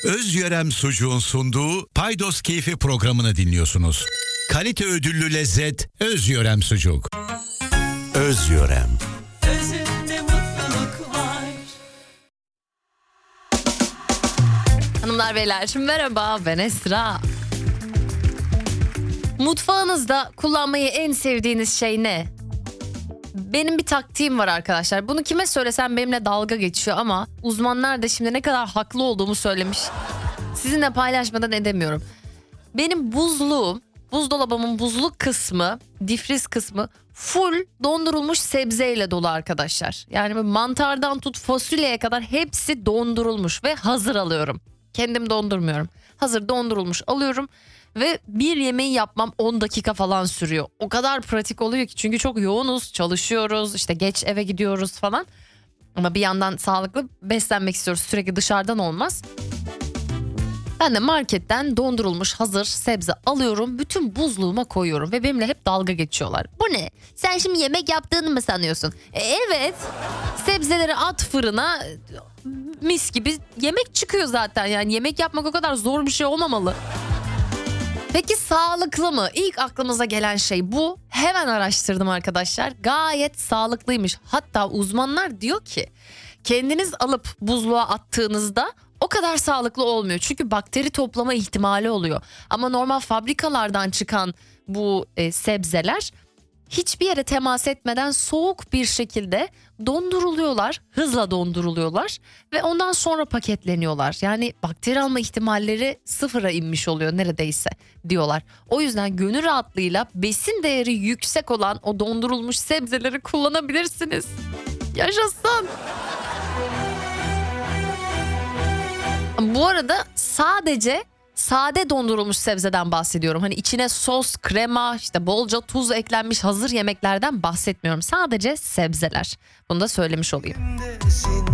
Özyörem Sucuğun sunduğu Paydos Keyfi programını dinliyorsunuz. Kalite ödüllü lezzet Özyörem Sucuk. Özyörem. Özünde mutluluk var. Hanımlar beyler, merhaba, ben Esra. Mutfağınızda kullanmayı en sevdiğiniz şey ne? Benim bir taktiğim var arkadaşlar. Bunu kime söylesem benimle dalga geçiyor ama uzmanlar da şimdi ne kadar haklı olduğumu söylemiş. Sizinle paylaşmadan edemiyorum. Benim buzdolabımın buzluk kısmı, difriz kısmı full dondurulmuş sebzeyle dolu arkadaşlar. Yani mantardan tut fasulyeye kadar hepsi dondurulmuş ve hazır alıyorum. Kendim dondurmuyorum. Hazır dondurulmuş alıyorum ve bir yemeği yapmam 10 dakika falan sürüyor. O kadar pratik oluyor ki, çünkü çok yoğunuz, çalışıyoruz, işte geç eve gidiyoruz falan. Ama bir yandan sağlıklı beslenmek istiyoruz, sürekli dışarıdan olmaz. Ben de marketten dondurulmuş hazır sebze alıyorum, bütün buzluğuma koyuyorum ve benimle hep dalga geçiyorlar. Bu ne? Sen şimdi yemek yaptığını mı sanıyorsun? Evet. Sebzeleri at fırına, mis gibi yemek çıkıyor zaten. Yani yemek yapmak o kadar zor bir şey olmamalı. Peki sağlıklı mı? İlk aklımıza gelen şey bu. Hemen araştırdım arkadaşlar. Gayet sağlıklıymış. Hatta uzmanlar diyor ki kendiniz alıp buzluğa attığınızda o kadar sağlıklı olmuyor. Çünkü bakteri toplama ihtimali oluyor. Ama normal fabrikalardan çıkan bu sebzeler hiçbir yere temas etmeden soğuk bir şekilde donduruluyorlar, hızla donduruluyorlar ve ondan sonra paketleniyorlar. Yani bakteri alma ihtimalleri sıfıra inmiş oluyor neredeyse diyorlar. O yüzden gönül rahatlığıyla besin değeri yüksek olan o dondurulmuş sebzeleri kullanabilirsiniz. Yaşasın. Bu arada sadece sade dondurulmuş sebzeden bahsediyorum. Hani içine sos, krema, işte bolca tuz eklenmiş hazır yemeklerden bahsetmiyorum. Sadece sebzeler. Bunu da söylemiş olayım.